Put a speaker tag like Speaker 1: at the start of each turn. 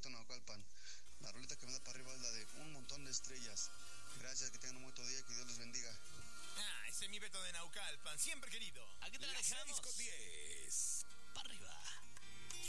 Speaker 1: Beto Naucalpan. La rolita que me da para arriba es la de Un Montón de Estrellas. Gracias, que tengan un buen día y que Dios los bendiga.
Speaker 2: Ese es mi Beto de Naucalpan, siempre querido.
Speaker 3: ¿A qué te la dejamos?
Speaker 4: 6:10.
Speaker 3: Para arriba.